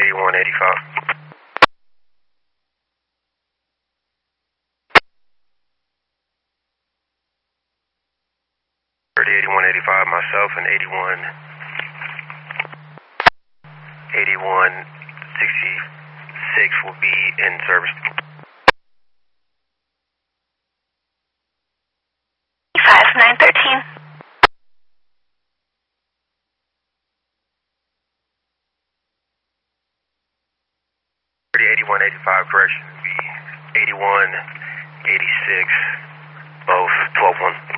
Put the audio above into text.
8185. 8185, myself, and 8166 will be in service. 5913. 8185, correction, will be 8186, both 12-1.